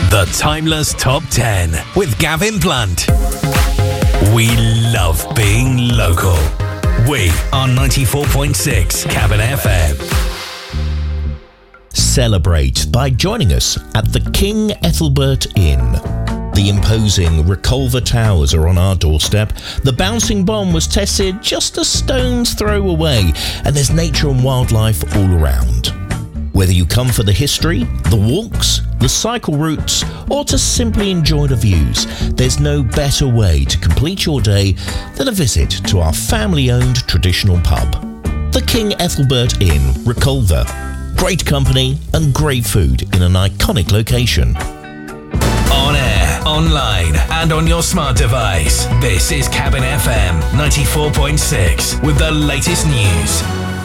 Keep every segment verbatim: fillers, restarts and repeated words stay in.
The Timeless Top ten with Gavin Blunt. We love being local. We are ninety-four point six Cabin F M. Celebrate by joining us at the King Ethelbert Inn. The imposing Reculver Towers are on our doorstep. The bouncing bomb was tested just a stone's throw away, and there's nature and wildlife all around. Whether you come for the history, the walks, the cycle routes, or to simply enjoy the views, there's no better way to complete your day than a visit to our family-owned traditional pub. The King Ethelbert Inn, Reculver. Great company and great food in an iconic location. On air, online, and on your smart device, this is Cabin F M ninety-four point six with the latest news.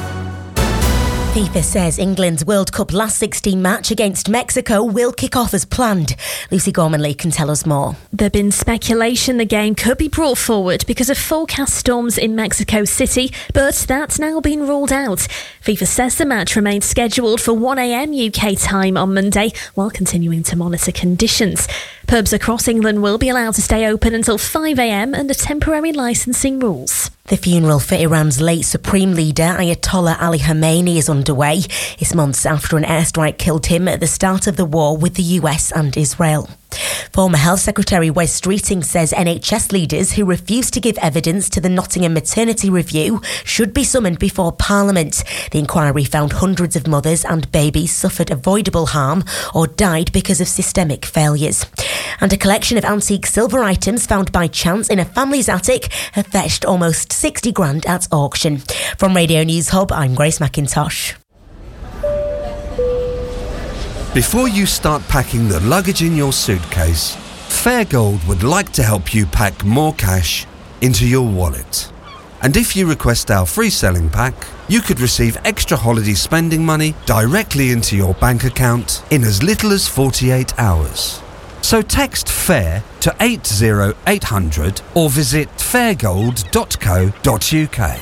FIFA says England's World Cup last sixteen match against Mexico will kick off as planned. Lucy Gormanley can tell us more. There's been speculation the game could be brought forward because of forecast storms in Mexico City, but that's now been ruled out. FIFA says the match remains scheduled for one a.m. U K time on Monday, while continuing to monitor conditions. Pubs across England will be allowed to stay open until five a.m. under temporary licensing rules. The funeral for Iran's late Supreme Leader Ayatollah Ali Khamenei is underway. It's months after an airstrike killed him at the start of the war with the U S and Israel. Former Health Secretary Wes Streeting says N H S leaders who refuse to give evidence to the Nottingham maternity review should be summoned before Parliament. The inquiry found hundreds of mothers and babies suffered avoidable harm or died because of systemic failures. And a collection of antique silver items found by chance in a family's attic have fetched almost sixty grand at auction. From Radio News Hub, I'm Grace McIntosh. Before you start packing the luggage in your suitcase, Fairgold would like to help you pack more cash into your wallet. And if you request our free selling pack, you could receive extra holiday spending money directly into your bank account in as little as forty-eight hours. So text FAIR to eight zero eight hundred or visit fairgold dot co dot uk.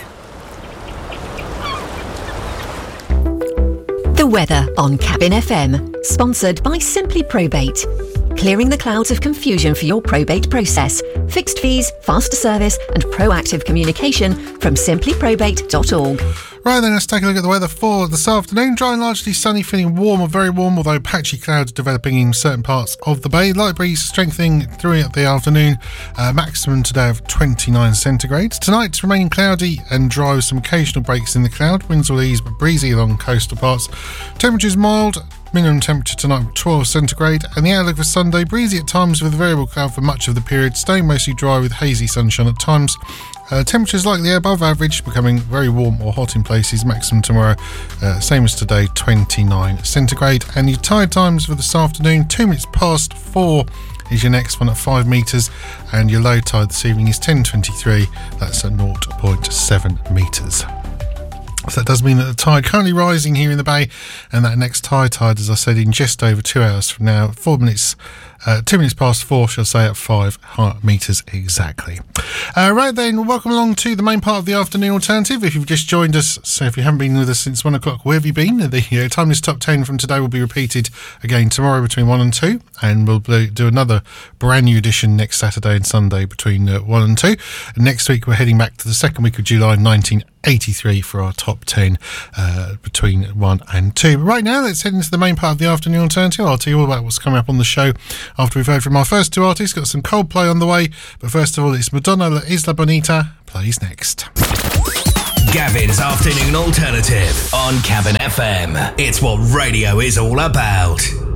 The weather on Cabin F M, sponsored by Simply Probate. Clearing the clouds of confusion for your probate process. Fixed fees, faster service and proactive communication from simply probate dot org. Right then, let's take a look at the weather for this afternoon. Dry and largely sunny, feeling warm or very warm, although patchy clouds developing in certain parts of the bay. Light breeze strengthening throughout the afternoon. Uh, maximum today of twenty-nine centigrade. Tonight, remaining cloudy and dry with some occasional breaks in the cloud. Winds will ease but breezy along coastal parts. Temperatures mild. Minimum temperature tonight twelve centigrade, and the outlook for Sunday breezy at times with variable cloud for much of the period, staying mostly dry with hazy sunshine at times. Uh, temperatures likely above average, becoming very warm or hot in places. Maximum tomorrow, uh, same as today, twenty-nine centigrade. And your tide times for this afternoon, two minutes past four is your next one at five metres, and your low tide this evening is ten twenty-three. That's at zero point seven metres. So that does mean that the tide currently rising here in the bay, and that next high tide, as I said, in just over two hours from now, four minutes, uh, two minutes past four, shall I say, at five metres exactly. Uh, right then, welcome along to the main part of the afternoon alternative. If you've just joined us, so if you haven't been with us since one o'clock, where have you been? The uh, Timeless Top ten from today will be repeated again tomorrow between one and two, and we'll do another brand new edition next Saturday and Sunday between uh, one and two. And next week, we're heading back to the second week of July nineteen eighty-three for our top ten uh, between one and two. But right now, let's head into the main part of the afternoon alternative. I'll tell you all about what's coming up on the show after we've heard from our first two artists. Got some Coldplay on the way, but first of all, it's Madonna La Isla Bonita plays next. Gavin's Afternoon Alternative on Cabin F M. It's what radio is all about.